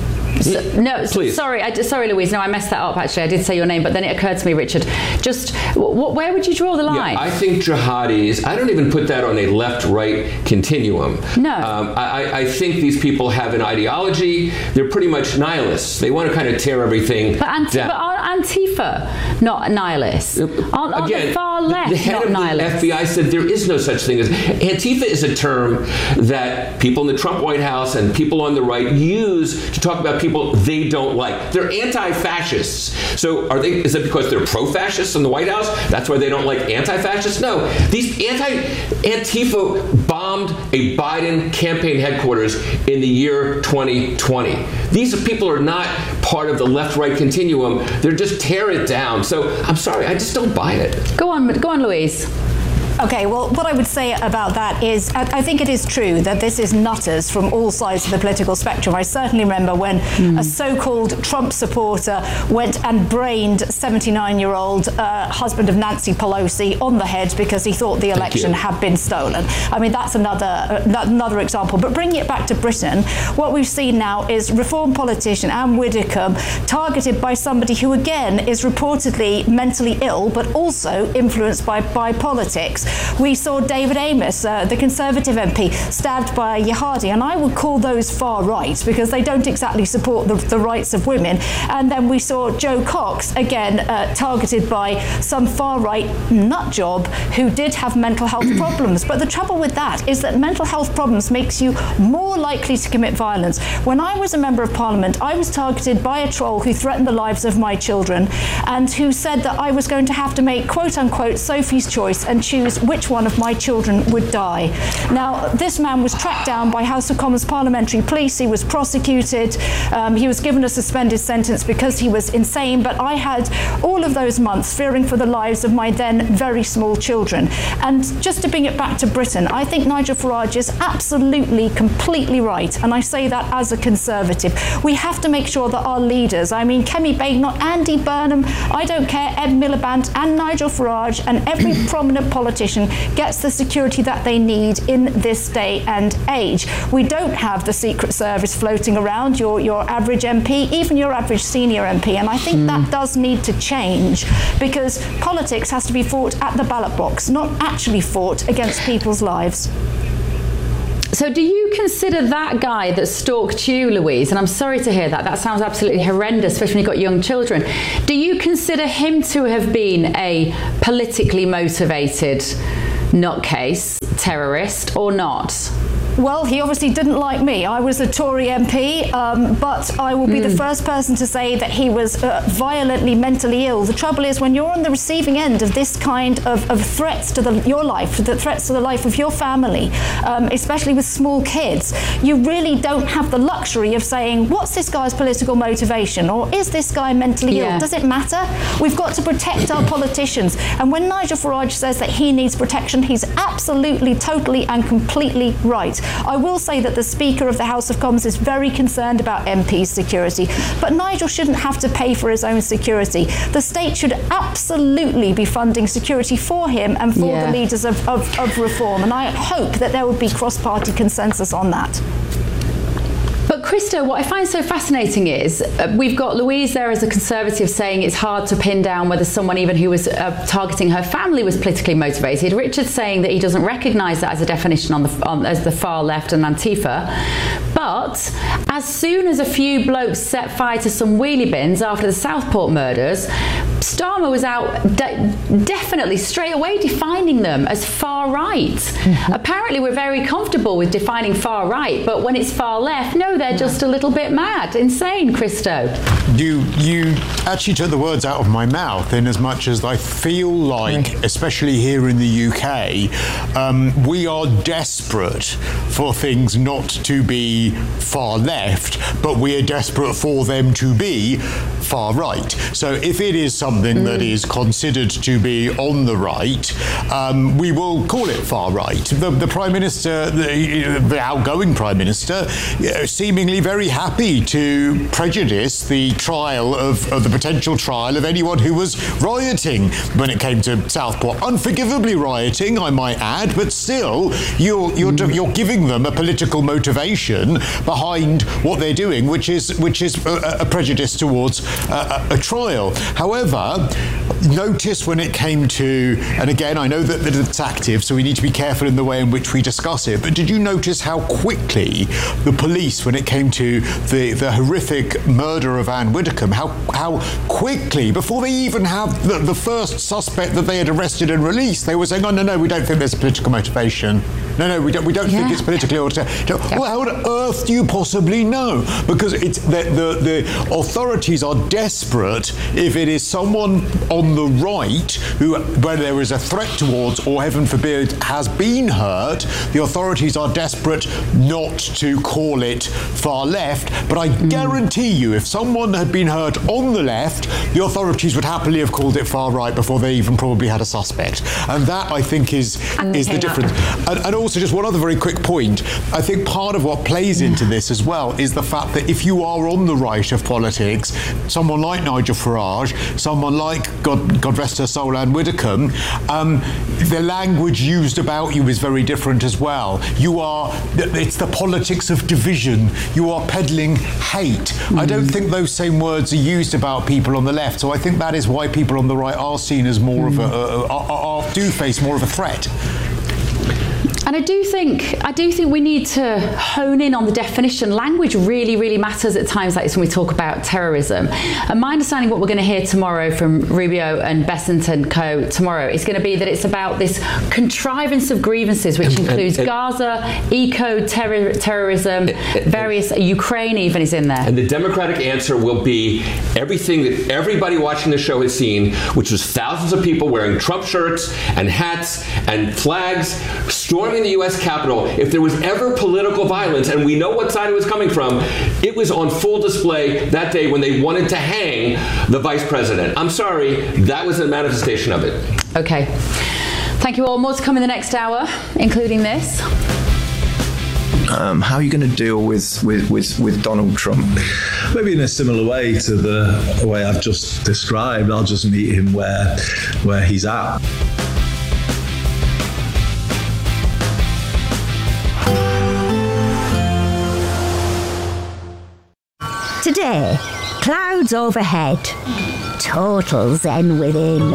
Please. Sorry, Louise. No, I messed that up. Actually, I did say your name, but then it occurred to me, Richard. Just where would you draw the line? Yeah, I think jihadis. I don't even put that on a left-right continuum. No. I think these people have an ideology. They're pretty much nihilists. They want to kind of tear everything down. But aren't Antifa not nihilists? Aren't the far left the head not of nihilists? The FBI said there is no such thing as Antifa. Is a term that people in the Trump White House and people on the right use to talk about people they don't like. They're anti-fascists. So is it because they're pro-fascists in the White House? That's why they don't like anti-fascists? No. These Antifa bombed a Biden campaign headquarters in the year 2020. These people are not part of the left-right continuum. They're just tear it down. So I'm sorry, I just don't buy it. Go on, Louise. Okay, well, what I would say about that is I think it is true that this is nutters from all sides of the political spectrum. I certainly remember when a so-called Trump supporter went and brained 79-year-old husband of Nancy Pelosi on the head because he thought the election had been stolen. I mean, that's another example. But bringing it back to Britain, what we've seen now is Reform politician Anne Widdecombe targeted by somebody who, again, is reportedly mentally ill, but also influenced by politics. We saw David Amos, the Conservative MP, stabbed by a jihadi, and I would call those far right because they don't exactly support the rights of women. And then we saw Joe Cox, again, targeted by some far right nut job who did have mental health problems. But the trouble with that is that mental health problems makes you more likely to commit violence. When I was a member of Parliament, I was targeted by a troll who threatened the lives of my children and who said that I was going to have to make, quote unquote, Sophie's choice and choose which one of my children would die. Now, this man was tracked down by House of Commons parliamentary police. He was prosecuted. He was given a suspended sentence because he was insane. But I had all of those months fearing for the lives of my then very small children. And just to bring it back to Britain, I think Nigel Farage is absolutely, completely right. And I say that as a Conservative. We have to make sure that our leaders, I mean, Kemi Badenoch, Andy Burnham, I don't care, Ed Miliband and Nigel Farage and every prominent politician gets the security that they need in this day and age. We don't have the Secret Service floating around your average MP, even your average senior MP, and I think that does need to change because politics has to be fought at the ballot box, not actually fought against people's lives. So do you consider that guy that stalked you, Louise, and I'm sorry to hear that, that sounds absolutely horrendous, especially when you've got young children, do you consider him to have been a politically motivated nutcase, terrorist, or not? Well, he obviously didn't like me. I was a Tory MP, but I will be the first person to say that he was violently mentally ill. The trouble is, when you're on the receiving end of this kind of threats to your life, the threats to the life of your family, especially with small kids, you really don't have the luxury of saying, what's this guy's political motivation? Or is this guy mentally ill? Does it matter? We've got to protect our politicians. And when Nigel Farage says that he needs protection, he's absolutely, totally and completely right. I will say that the Speaker of the House of Commons is very concerned about MPs' security, but Nigel shouldn't have to pay for his own security. The state should absolutely be funding security for him and for the leaders of reform, and I hope that there would be cross-party consensus on that. But Christo, what I find so fascinating is we've got Louise there as a Conservative saying it's hard to pin down whether someone even who was targeting her family was politically motivated. Richard saying that he doesn't recognise that as a definition as the far left and Antifa. But as soon as a few blokes set fire to some wheelie bins after the Southport murders, Starmer was out definitely straight away defining them as far right. Apparently we're very comfortable with defining far right, but when it's far left, no, they're just a little bit mad. Insane, Christo. You actually took the words out of my mouth, in as much as I feel like, especially here in the UK, we are desperate for things not to be far left, but we are desperate for them to be far right. So if it is something that is considered to be on the right, we will call it far right. The Prime Minister, the outgoing Prime Minister, seemingly very happy to prejudice the trial of the potential trial of anyone who was rioting when it came to Southport. Unforgivably rioting, I might add, but still, you're giving them a political motivation behind what they're doing, which is a prejudice towards a trial. However, notice when it came to, and again, I know that it's active, so we need to be careful in the way in which we discuss it, but did you notice how quickly the police, when it came to the horrific murder of Anne Widdecombe, how quickly, before they even have the first suspect that they had arrested and released, they were saying, oh, no, we don't think there's a political motivation. No, we don't think it's politically. Well, how on earth do you possibly know? Because it's the authorities are desperate if it is someone on the right where there is a threat towards, or heaven forbid, has been hurt. The authorities are desperate not to call it far left. But I guarantee you, if someone had been hurt on the left, the authorities would happily have called it far right before they even probably had a suspect. And that, I think, is the difference. And also, just one other very quick point. I think part of what plays into this as well is the fact that if you are on the right of politics, someone like Nigel Farage, someone like, God rest her soul, Anne Widdecombe, the language used about you is very different as well. It's the politics of division. You are peddling hate. I don't think those same words are used about people on the left. So I think that is why people on the right are seen as more of do face more of a threat. And I do think we need to hone in on the definition. Language really, really matters at times like this when we talk about terrorism. And my understanding, what we're going to hear tomorrow from Rubio and Bessent and co tomorrow, is going to be that it's about this contrivance of grievances, which includes Gaza, eco-terrorism, various, Ukraine even is in there. And the Democratic answer will be everything that everybody watching the show has seen, which was thousands of people wearing Trump shirts and hats and flags, storming the U.S. Capitol. If there was ever political violence, and we know what side it was coming from, it was on full display that day when they wanted to hang the vice president. I'm sorry, that was a manifestation of it. Okay. Thank you all. More to come in the next hour, including this. How are you going to deal with Donald Trump? Maybe in a similar way to the way I've just described. I'll just meet him where he's at. Today, clouds overhead, total zen within.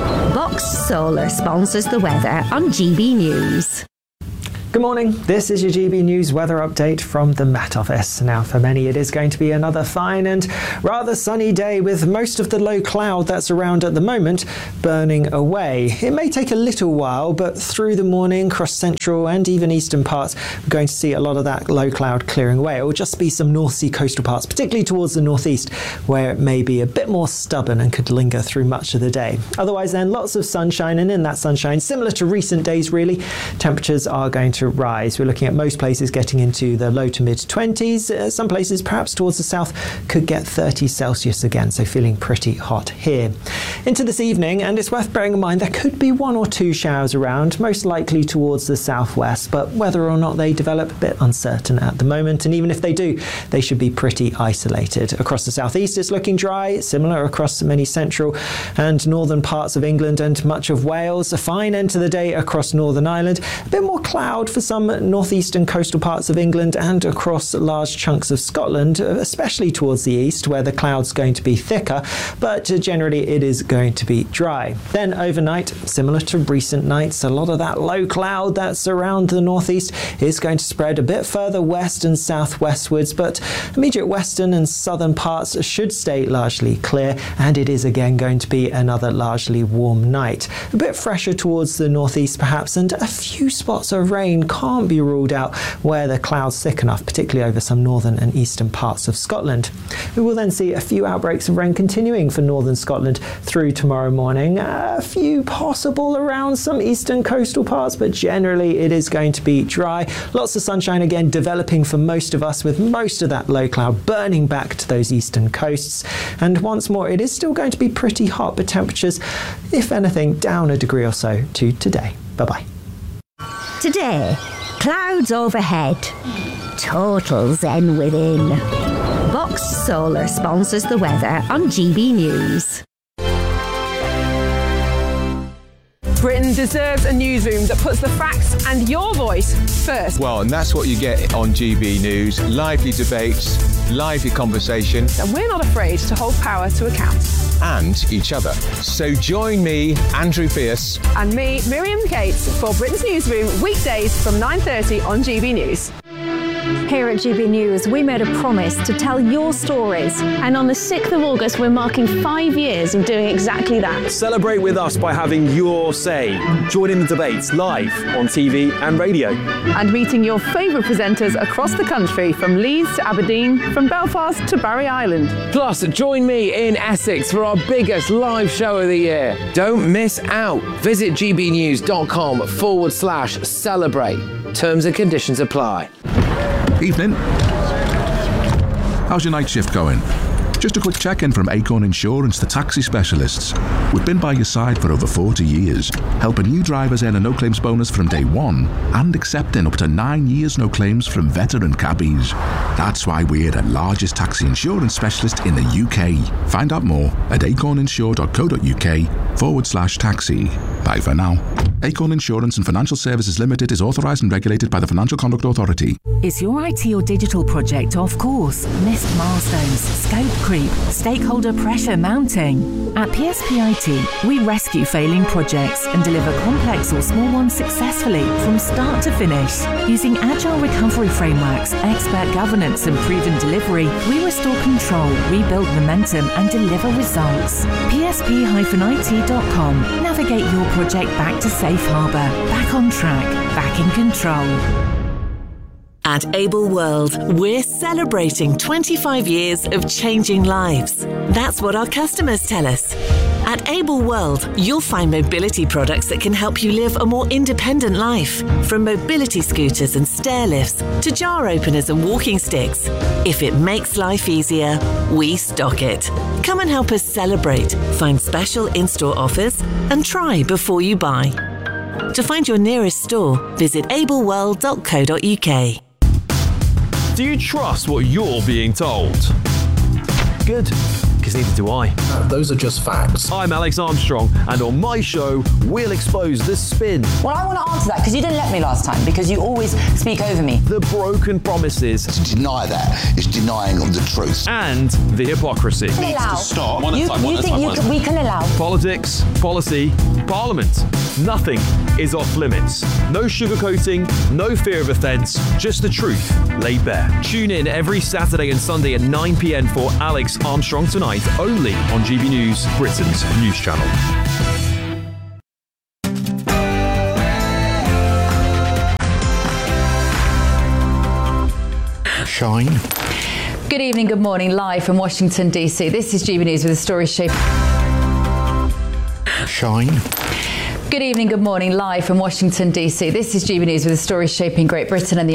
Box Solar sponsors the weather on GB News. Good morning, this is your GB News weather update from the Met Office. Now, for many it is going to be another fine and rather sunny day with most of the low cloud that's around at the moment burning away. It may take a little while, but through the morning across central and even eastern parts, we're going to see a lot of that low cloud clearing away. It will just be some North Sea coastal parts, particularly towards the northeast, where it may be a bit more stubborn and could linger through much of the day. Otherwise then, lots of sunshine, and in that sunshine, similar to recent days really, temperatures are going to rise. We're looking at most places getting into the low to mid 20s. Some places, perhaps towards the south, could get 30 Celsius again, so feeling pretty hot here. Into this evening, and it's worth bearing in mind there could be one or two showers around, most likely towards the southwest, but whether or not they develop, a bit uncertain at the moment, and even if they do, they should be pretty isolated. Across the southeast it's looking dry, similar across many central and northern parts of England and much of Wales. A fine end to the day across Northern Ireland, a bit more cloud for some northeastern coastal parts of England and across large chunks of Scotland, especially towards the east where the cloud's going to be thicker, but generally it is going to be dry. Then overnight, similar to recent nights, a lot of that low cloud that's around the northeast is going to spread a bit further west and southwestwards, but immediate western and southern parts should stay largely clear, and it is again going to be another largely warm night. A bit fresher towards the northeast perhaps, and a few spots of rain can't be ruled out where the cloud's thick enough, particularly over some northern and eastern parts of Scotland. We will then see a few outbreaks of rain continuing for northern Scotland through tomorrow morning. A few possible around some eastern coastal parts, but generally it is going to be dry. Lots of sunshine again developing for most of us, with most of that low cloud burning back to those eastern coasts. And once more, it is still going to be pretty hot, but temperatures, if anything, down a degree or so to today. Bye-bye. Today, clouds overhead, total zen within. Box Solar sponsors the weather on GB News. Britain deserves a newsroom that puts the facts and your voice first. Well, and that's what you get on GB News. Lively debates, lively conversation. And we're not afraid to hold power to account. And each other. So join me, Andrew Pierce. And me, Miriam Cates, for Britain's Newsroom, weekdays from 9:30 on GB News. Here at GB News, we made a promise to tell your stories. And on the 6th of August, we're marking 5 years of doing exactly that. Celebrate with us by having your say. Join in the debates live on TV and radio. And meeting your favourite presenters across the country, from Leeds to Aberdeen, from Belfast to Barry Island. Plus, join me in Essex for our biggest live show of the year. Don't miss out. Visit gbnews.com/celebrate. Terms and conditions apply. Evening. How's your night shift going? Just a quick check-in from Acorn Insurance, the taxi specialists. We've been by your side for over 40 years, helping new drivers earn a no-claims bonus from day one and accepting up to 9 years no claims from veteran cabbies. That's why we're the largest taxi insurance specialist in the UK. Find out more at acorninsure.co.uk/taxi. Bye for now. Acorn Insurance and Financial Services Limited is authorised and regulated by the Financial Conduct Authority. Is your IT or digital project off course? Missed milestones, scope creep, stakeholder pressure mounting? At PSP IT, we rescue failing projects and deliver complex or small ones successfully from start to finish. Using agile recovery frameworks, expert governance and proven delivery, we restore control, rebuild momentum and deliver results. PSP-IT.com. Navigate your project back to safe harbour, back on track, back in control. At Able World, we're celebrating 25 years of changing lives. That's what our customers tell us. At Able World, you'll find mobility products that can help you live a more independent life. From mobility scooters and stair lifts to jar openers and walking sticks. If it makes life easier, we stock it. Come and help us celebrate, find special in-store offers, and try before you buy. To find your nearest store, visit ableworld.co.uk. Do you trust what you're being told? Good, because neither do I. Those are just facts. I'm Alex Armstrong, and on my show, we'll expose the spin. Well, I want to answer that, because you didn't let me last time, because you always speak over me. The broken promises. To deny that is denying the truth. And the hypocrisy. Stop. You think we can allow? Politics, policy, parliament. Nothing is off limits. No sugarcoating, no fear of offence, just the truth laid bare. Tune in every Saturday and Sunday at 9 p.m. for Alex Armstrong Tonight, only on GB News, Britain's news channel. Shine. Good evening, good morning, live from Washington, D.C. This is GB News with a story shaping... Shine. Good evening, good morning, live from Washington, D.C. This is GB News with a story shaping Great Britain and the